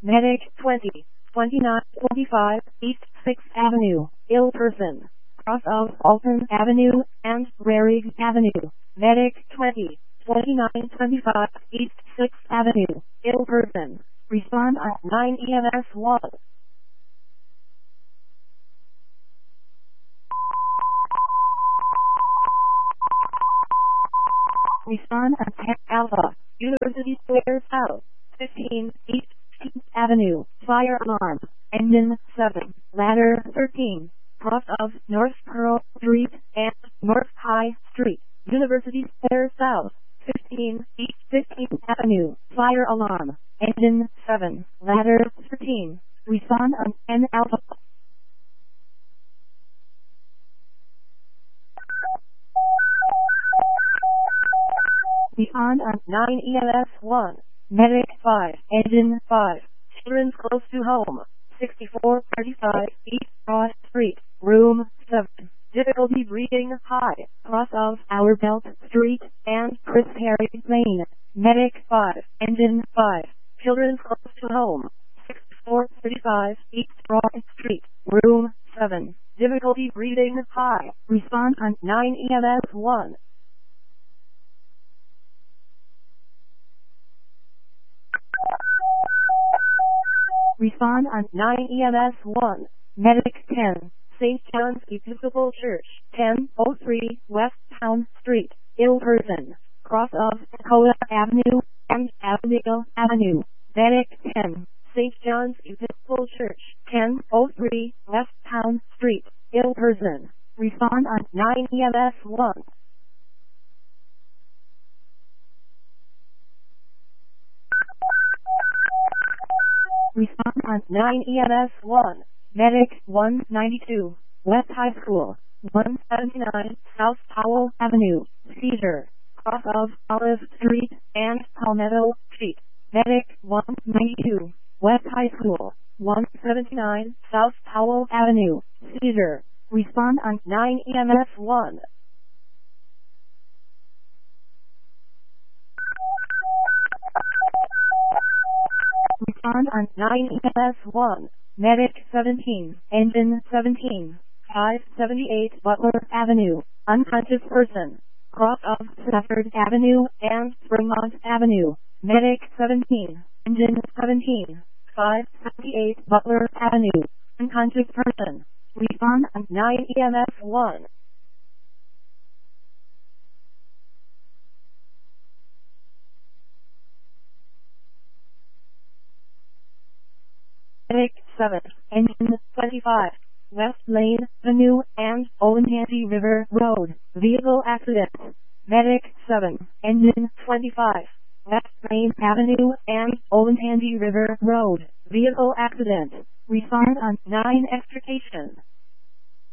Medic 20, 29, 25, East 6th Avenue, ill person. Cross of Alton Avenue and Rarrig Avenue. Medic 20, 29, 25, East 6th Avenue, ill person. Respond at 9 EMS 1. Respond at 10 Alpha, University Square South, 15 East 6th Avenue, fire alarm, engine 7, ladder 13, cross of North Pearl Street and North High Street, University Square South, 15 East 15th Avenue, fire alarm, engine 7, ladder 13, respond on 10 Alpha. Respond on 9 EMS 1, Medic 5, Engine 5, Children's Close to Home, 6435 East Cross Street, Room 7, difficulty breathing high, cross of Our Belt Street and Chris Perry Lane, Medic 5, Engine 5, Children's Close to Home, 6435 East Cross Street, Room 7, difficulty breathing high, respond on 9 EMS 1. Respond on 9 EMS 1, Medic 10, St. John's Episcopal Church, 1003 West Town Street, ill person, cross of Dakota Avenue and Abigail Avenue, Medic 10, St. John's Episcopal Church, 1003 West Town Street, ill person, respond on 9 EMS 1. Respond on 9 EMS 1, Medic 192, West High School, 179 South Powell Avenue, seizure, cross of Olive Street and Palmetto Street, Medic 192, West High School, 179 South Powell Avenue, seizure, respond on 9 EMS 1. Respond on 9 EMS 1, Medic 17, Engine 17, 578 Butler Avenue, unconscious person, cross of Stafford Avenue and Fremont Avenue, Medic 17, Engine 17, 578 Butler Avenue, unconscious person, respond on 9 EMS 1. Medic 7, Engine 25, West Lane Avenue and Olentangy River Road, vehicle accident. Medic 7, Engine 25, West Lane Avenue and Olentangy River Road, vehicle accident. Respond on 9 extrication.